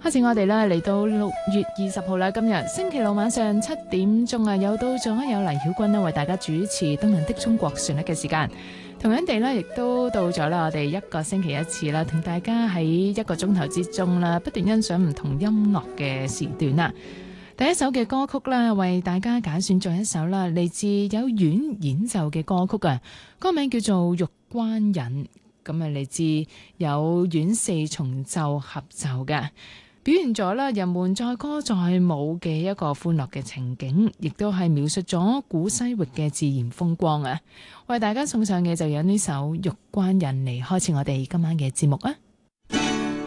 開始我哋咧嚟到6月20號啦，今日星期六晚上7點鐘啊，又到咗有黎曉君咧為大家主持《東人的中國旋律》嘅時間。同樣地咧，亦都到咗啦，我哋一個星期一次啦，同大家喺一個鐘頭之中啦，不斷欣賞唔同音樂嘅時段啦。第一首嘅歌曲啦，為大家揀選咗一首啦，嚟自有阮演奏嘅歌曲啊，歌名叫做《玉關引》，咁啊嚟自有阮四重奏合奏嘅。表現咗啦人們載歌載舞嘅一個歡樂嘅情景，亦都係描述咗古西域嘅自然風光啊！為大家送上嘅就有呢首《玉關引》嚟開始我哋今晚嘅節目啊！